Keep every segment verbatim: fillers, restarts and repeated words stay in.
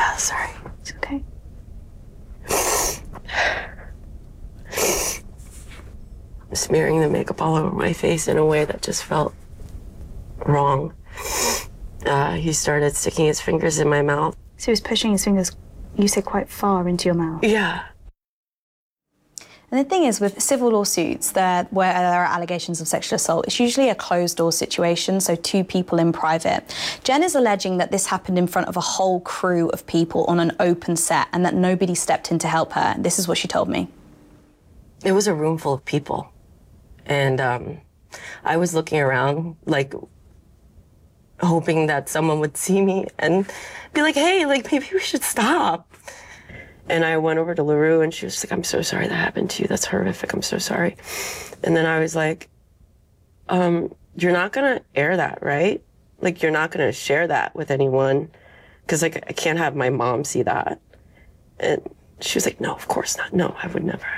Yeah, sorry. It's okay. Smearing the makeup all over my face in a way that just felt wrong. Uh, he started sticking his fingers in my mouth. So he was pushing his fingers, you said, quite far into your mouth? Yeah. And the thing is, with civil lawsuits there, where there are allegations of sexual assault, it's usually a closed-door situation, so two people in private. Jen is alleging that this happened in front of a whole crew of people on an open set and that nobody stepped in to help her. This is what she told me. It was a room full of people. And um, I was looking around, like, hoping that someone would see me and be like, hey, like, maybe we should stop. And I went over to LaRue and she was like, I'm so sorry that happened to you. That's horrific. I'm so sorry. And then I was like, um, you're not going to air that, right? Like, you're not going to share that with anyone because, like, I can't have my mom see that. And she was like, no, of course not. No, I would never.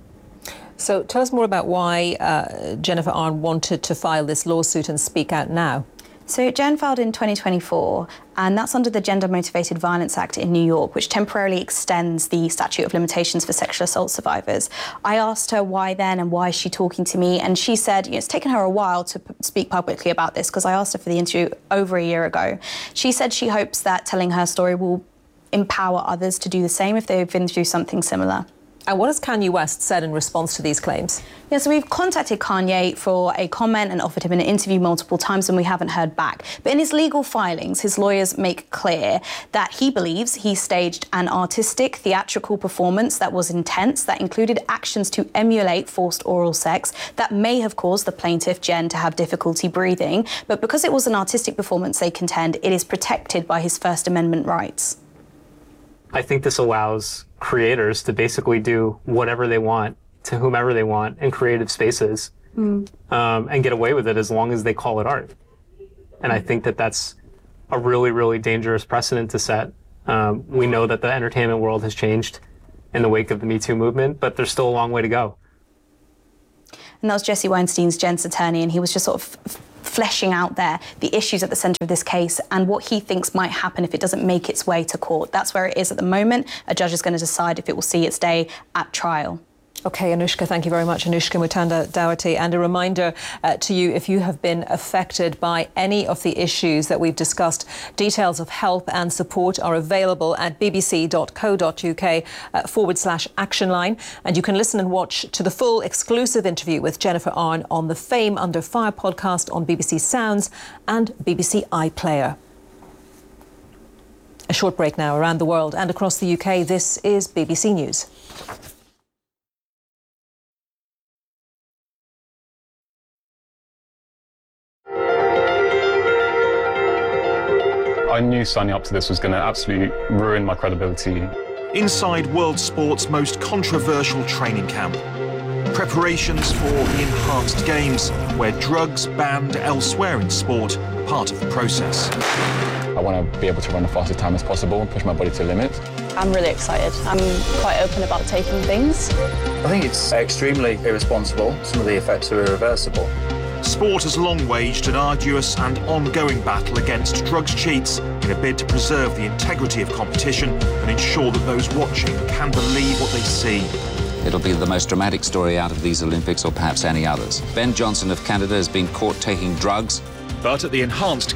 So tell us more about why uh, Jennifer Arne wanted to file this lawsuit and speak out now. So Jen filed in twenty twenty-four, and that's under the Gender Motivated Violence Act in New York, which temporarily extends the statute of limitations for sexual assault survivors. I asked her why then and why is she talking to me, and she said, you know, it's taken her a while to p- speak publicly about this because I asked her for the interview over a year ago. She said she hopes that telling her story will empower others to do the same if they've been through something similar. And what has Kanye West said in response to these claims? Yeah, so we've contacted Kanye for a comment and offered him an interview multiple times, and we haven't heard back. But in his legal filings, his lawyers make clear that he believes he staged an artistic, theatrical performance that was intense, that included actions to emulate forced oral sex that may have caused the plaintiff, Jen, to have difficulty breathing. But because it was an artistic performance, they contend, it is protected by his First Amendment rights. I think this allows creators to basically do whatever they want to whomever they want in creative spaces mm. um, and get away with it as long as they call it art. And I think that that's a really, really dangerous precedent to set. Um, we know that the entertainment world has changed in the wake of the Me Too movement, but there's still a long way to go. And that was Jesse Weinstein's, Jen's attorney, and he was just sort of f- fleshing out there the issues at the centre of this case and what he thinks might happen if it doesn't make its way to court. That's where it is at the moment. A judge is going to decide if it will see its day at trial. OK, Anushka, thank you very much. Anushka Mutanda-Daugherty. And a reminder uh, to you, if you have been affected by any of the issues that we've discussed, details of help and support are available at bbc.co.uk uh, forward slash action line. And you can listen and watch to the full exclusive interview with Jennifer Arne on the Fame Under Fire podcast on B B C Sounds and B B C iPlayer. A short break now. Around the world and across the U K, this is B B C News. I knew signing up to this was going to absolutely ruin my credibility. Inside world sport's most controversial training camp. Preparations for the Enhanced Games, where drugs banned elsewhere in sport are part of the process. I want to be able to run the fastest time as possible and push my body to the limit. I'm really excited. I'm quite open about taking things. I think it's extremely irresponsible. Some of the effects are irreversible. Sport has long waged an arduous and ongoing battle against drugs cheats in a bid to preserve the integrity of competition and ensure that those watching can believe what they see. It'll be the most dramatic story out of these Olympics or perhaps any others. Ben Johnson of Canada has been caught taking drugs. But at the Enhanced